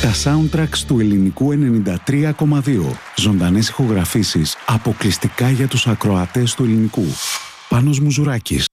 Τα soundtracks του ελληνικού 93,2. Ζωντανές ηχογραφήσεις αποκλειστικά για τους ακροατές του ελληνικού. Πάνος Μουζουράκης.